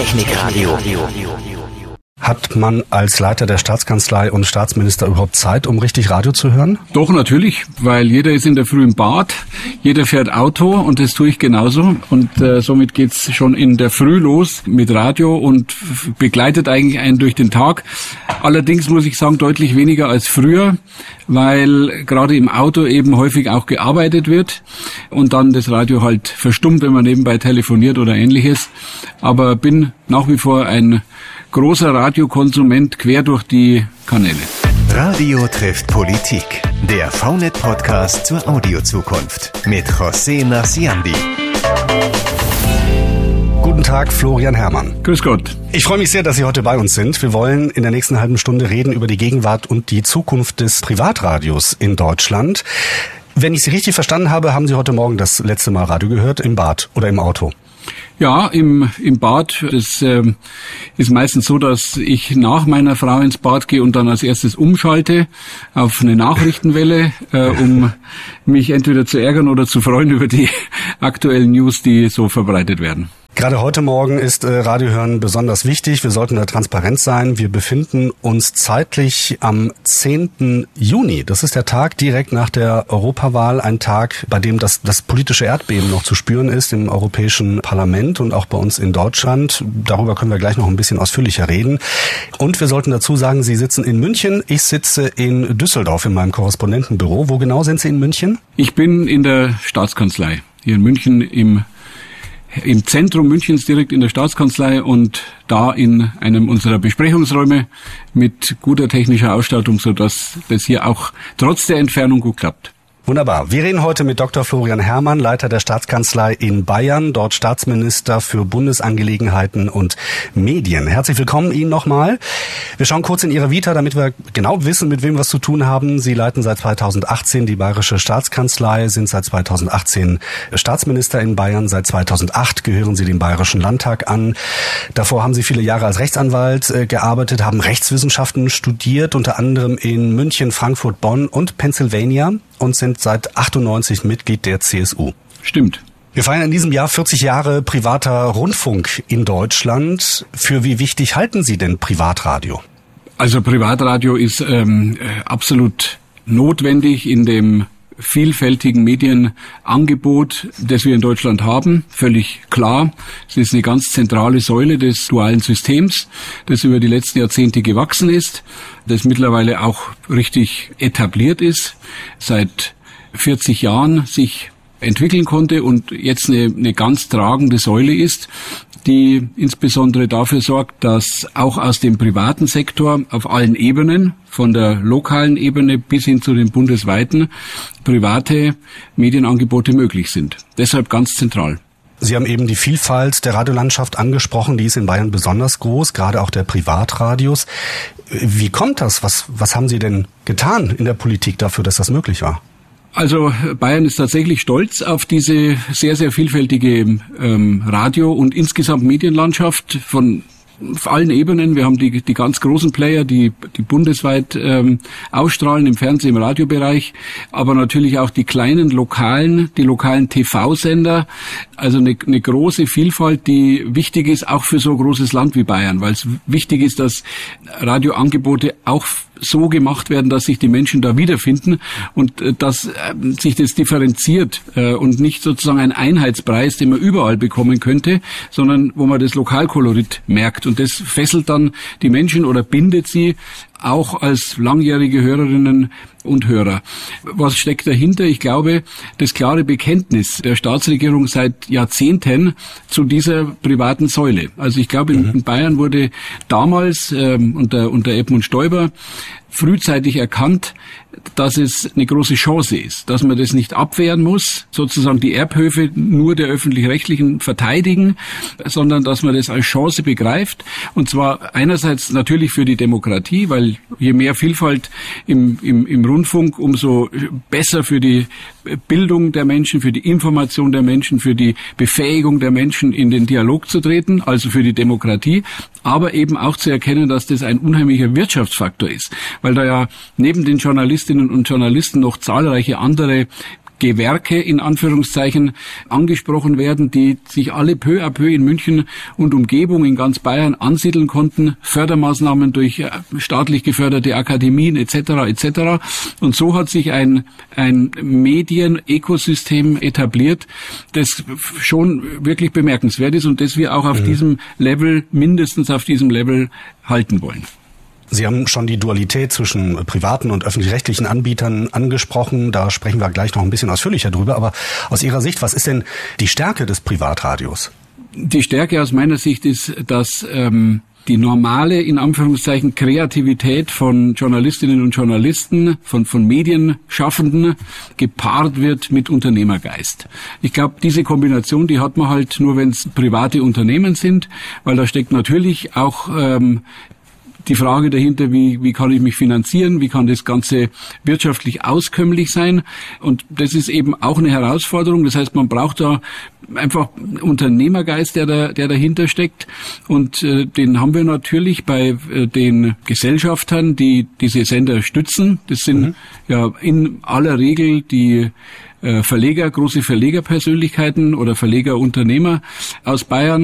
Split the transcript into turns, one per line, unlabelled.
Technikradio.
Hat man als Leiter der Staatskanzlei und Staatsminister überhaupt Zeit, um richtig Radio zu hören?
Doch, natürlich, weil jeder ist in der Früh im Bad, jeder fährt Auto und das tue ich genauso. Und somit geht's schon in der Früh los mit Radio und begleitet eigentlich einen durch den Tag. Allerdings muss ich sagen, deutlich weniger als früher, weil gerade im Auto eben häufig auch gearbeitet wird und dann das Radio halt verstummt, wenn man nebenbei telefoniert oder Ähnliches. Aber bin nach wie vor ein großer Radiokonsument quer durch die Kanäle.
Radio trifft Politik. Der VNet-Podcast zur Audiozukunft mit José Narciandi.
Guten Tag, Florian Herrmann.
Grüß Gott.
Ich freue mich sehr, dass Sie heute bei uns sind. Wir wollen in der nächsten halben Stunde reden über die Gegenwart und die Zukunft des Privatradios in Deutschland. Wenn ich Sie richtig verstanden habe, haben Sie heute Morgen das letzte Mal Radio gehört, im Bad oder im Auto?
Ja, im Bad. Das ist meistens so, dass ich nach meiner Frau ins Bad gehe und dann als erstes umschalte auf eine Nachrichtenwelle, um mich entweder zu ärgern oder zu freuen über die aktuellen News, die so verbreitet werden.
Gerade heute Morgen ist Radiohören besonders wichtig. Wir sollten da transparent sein. Wir befinden uns zeitlich am 10. Juni. Das ist der Tag direkt nach der Europawahl. Ein Tag, bei dem das politische Erdbeben noch zu spüren ist im Europäischen Parlament und auch bei uns in Deutschland. Darüber können wir gleich noch ein bisschen ausführlicher reden. Und wir sollten dazu sagen, Sie sitzen in München. Ich sitze in Düsseldorf in meinem Korrespondentenbüro. Wo genau sind Sie in München?
Ich bin in der Staatskanzlei. Hier in München im Zentrum Münchens, direkt in der Staatskanzlei und da in einem unserer Besprechungsräume mit guter technischer Ausstattung, sodass das hier auch trotz der Entfernung gut klappt.
Wunderbar. Wir reden heute mit Dr. Florian Herrmann, Leiter der Staatskanzlei in Bayern, dort Staatsminister für Bundesangelegenheiten und Medien. Herzlich willkommen Ihnen nochmal. Wir schauen kurz in Ihre Vita, damit wir genau wissen, mit wem wir es zu tun haben. Sie leiten seit 2018 die Bayerische Staatskanzlei, sind seit 2018 Staatsminister in Bayern. Seit 2008 gehören Sie dem Bayerischen Landtag an. Davor haben Sie viele Jahre als Rechtsanwalt gearbeitet, haben Rechtswissenschaften studiert, unter anderem in München, Frankfurt, Bonn und Pennsylvania, und sind seit 98 Mitglied der CSU.
Stimmt.
Wir feiern in diesem Jahr 40 Jahre privater Rundfunk in Deutschland. Für wie wichtig halten Sie denn Privatradio?
Also Privatradio ist absolut notwendig in dem vielfältigen Medienangebot, das wir in Deutschland haben, völlig klar. Es ist eine ganz zentrale Säule des dualen Systems, das über die letzten Jahrzehnte gewachsen ist, das mittlerweile auch richtig etabliert ist, seit 40 Jahren sich entwickeln konnte und jetzt eine ganz tragende Säule ist, die insbesondere dafür sorgt, dass auch aus dem privaten Sektor auf allen Ebenen, von der lokalen Ebene bis hin zu den bundesweiten, private Medienangebote möglich sind. Deshalb ganz zentral.
Sie haben eben die Vielfalt der Radiolandschaft angesprochen, die ist in Bayern besonders groß, gerade auch der Privatradios. Wie kommt das? Was haben Sie denn getan in der Politik dafür, dass das möglich war?
Also Bayern ist tatsächlich stolz auf diese sehr, sehr vielfältige Radio- und insgesamt Medienlandschaft auf allen Ebenen. Wir haben die ganz großen Player, die bundesweit ausstrahlen im Fernseh-, im Radiobereich, aber natürlich auch die kleinen lokalen TV-Sender. Also eine große Vielfalt, die wichtig ist, auch für so ein großes Land wie Bayern, weil es wichtig ist, dass Radioangebote auch so gemacht werden, dass sich die Menschen da wiederfinden und dass sich das differenziert und nicht sozusagen ein Einheitspreis, den man überall bekommen könnte, sondern wo man das Lokalkolorit merkt. Und das fesselt dann die Menschen oder bindet sie auch als langjährige Hörerinnen und Hörer. Was steckt dahinter? Ich glaube, das klare Bekenntnis der Staatsregierung seit Jahrzehnten zu dieser privaten Säule. Also ich glaube, in Bayern wurde damals unter Edmund Stoiber frühzeitig erkannt, dass es eine große Chance ist, dass man das nicht abwehren muss, sozusagen die Erbhöfe nur der Öffentlich-Rechtlichen verteidigen, sondern dass man das als Chance begreift. Und zwar einerseits natürlich für die Demokratie, weil je mehr Vielfalt im Rundfunk, umso besser für die Bildung der Menschen, für die Information der Menschen, für die Befähigung der Menschen, in den Dialog zu treten, also für die Demokratie, aber eben auch zu erkennen, dass das ein unheimlicher Wirtschaftsfaktor ist, weil da ja neben den Journalistinnen und Journalisten noch zahlreiche andere Gewerke in Anführungszeichen angesprochen werden, die sich alle peu à peu in München und Umgebung in ganz Bayern ansiedeln konnten, Fördermaßnahmen durch staatlich geförderte Akademien etc. etc. Und so hat sich ein Medien-Ökosystem etabliert, das schon wirklich bemerkenswert ist und das wir auch auf diesem Level, mindestens auf diesem Level halten wollen.
Sie haben schon die Dualität zwischen privaten und öffentlich-rechtlichen Anbietern angesprochen. Da sprechen wir gleich noch ein bisschen ausführlicher drüber. Aber aus Ihrer Sicht, was ist denn die Stärke des Privatradios?
Die Stärke aus meiner Sicht ist, dass die normale, in Anführungszeichen, Kreativität von Journalistinnen und Journalisten, von Medienschaffenden gepaart wird mit Unternehmergeist. Ich glaube, diese Kombination, die hat man halt nur, wenn es private Unternehmen sind, weil da steckt natürlich auch die Frage dahinter, wie kann ich mich finanzieren, wie kann das Ganze wirtschaftlich auskömmlich sein, und das ist eben auch eine Herausforderung. Das heißt, man braucht da einfach Unternehmergeist, der dahinter steckt, und den haben wir natürlich bei den Gesellschaftern, die diese Sender stützen. Das sind ja in aller Regel die Verleger, große Verlegerpersönlichkeiten oder Verlegerunternehmer aus Bayern.